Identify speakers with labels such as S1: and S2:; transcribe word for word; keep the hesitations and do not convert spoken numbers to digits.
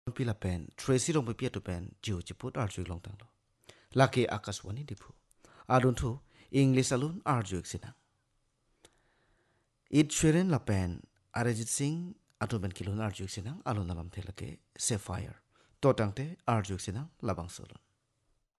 S1: pila pen Tracy rong pia tu pen jiu jeput arju long tang lo laki akaswani dipu adun thu English alun arju sina Ed Sheeran la pen Arijit Singh atu ben kilon arju sina alun nalam the lake Sapphire to tangte arju sina labang solon